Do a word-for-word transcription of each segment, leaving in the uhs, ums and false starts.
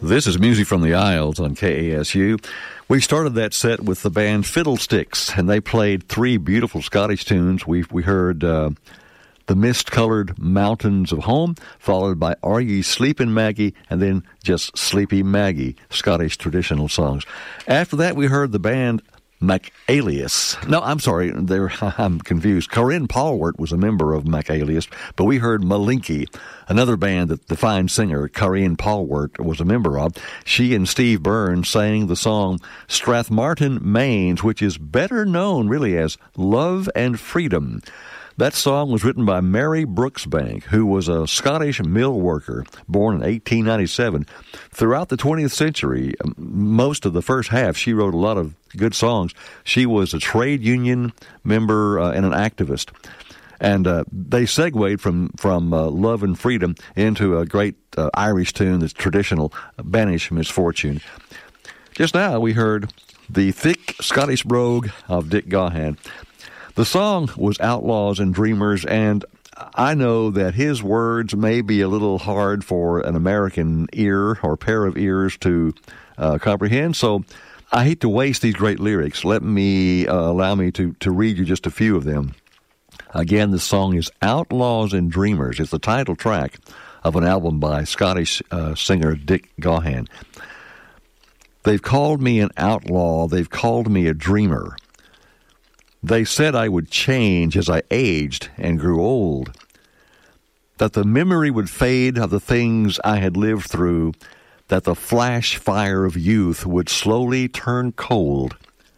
This is Music from the Isles on K A S U. We started that set with the band Fiddlesticks, and they played three beautiful Scottish tunes. We we heard uh, The Mist-Colored Mountains of Home, followed by Are Ye Sleepin' Maggie, and then just Sleepy Maggie, Scottish traditional songs. After that, we heard the band MacAlias. No, I'm sorry, I'm confused. Corinne Polwart was a member of MacAlias, but we heard Malinky, another band that the fine singer Corinne Polwart was a member of. She and Steve Byrne sang the song Strathmartin Mains, which is better known really as Love and Freedom. That song was written by Mary Brooksbank, who was a Scottish mill worker born in eighteen ninety-seven. Throughout the twentieth century, most of the first half, she wrote a lot of good songs. She was a trade union member uh, and an activist. And uh, they segued from, from uh, Love and Freedom into a great uh, Irish tune that's traditional, Banish Misfortune. Just now we heard The Thick Scottish Brogue of Dick Gaughan. The song was Outlaws and Dreamers, and I know that his words may be a little hard for an American ear or pair of ears to uh, comprehend, so I hate to waste these great lyrics. Let me uh, allow me to, to read you just a few of them. Again, the song is Outlaws and Dreamers. It's the title track of an album by Scottish uh, singer Dick Gaughan. They've called me an outlaw. They've called me a dreamer. They said I would change as I aged and grew old, that the memory would fade of the things I had lived through, that the flash fire of youth would slowly turn cold.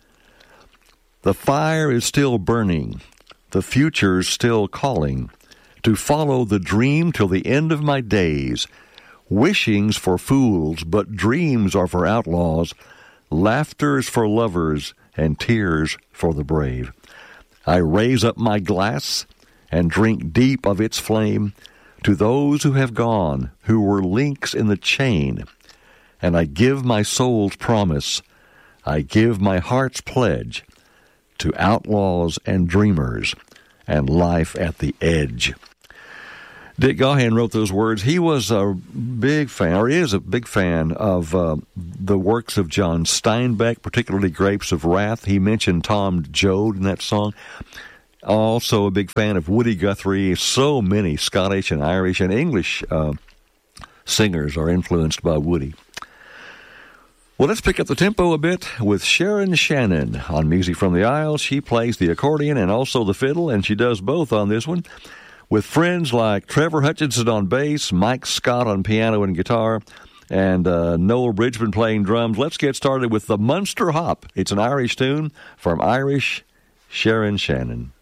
The fire is still burning, the future's still calling, to follow the dream till the end of my days. Wishing's for fools, but dreams are for outlaws, laughter's for lovers, and tears for the brave. I raise up my glass and drink deep of its flame to those who have gone, who were links in the chain. And I give my soul's promise, I give my heart's pledge to outlaws and dreamers and life at the edge. Dick Gaughan wrote those words. He was a big fan, or is a big fan, of uh, the works of John Steinbeck, particularly Grapes of Wrath. He mentioned Tom Joad in that song. Also a big fan of Woody Guthrie. So many Scottish and Irish and English uh, singers are influenced by Woody. Well, let's pick up the tempo a bit with Sharon Shannon on Music from the Isles. She plays the accordion and also the fiddle, and she does both on this one, with friends like Trevor Hutchinson on bass, Mike Scott on piano and guitar, and uh, Noel Bridgman playing drums. Let's get started with the Munster Hop. It's an Irish tune from Irish Sharon Shannon.